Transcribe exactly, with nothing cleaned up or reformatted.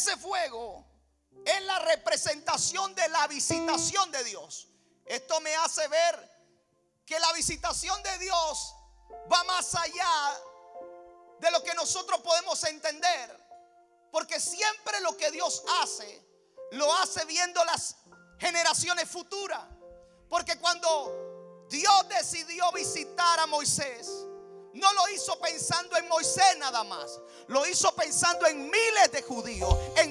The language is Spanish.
ese fuego es la representación de la visitación de Dios. Esto me hace ver que la visitación de Dios va más allá de lo que nosotros podemos entender, porque siempre lo que Dios hace, lo hace viendo las generaciones futuras. Porque cuando Dios decidió visitar a Moisés, no lo hizo pensando en Moisés nada más, lo hizo pensando en miles de judíos, en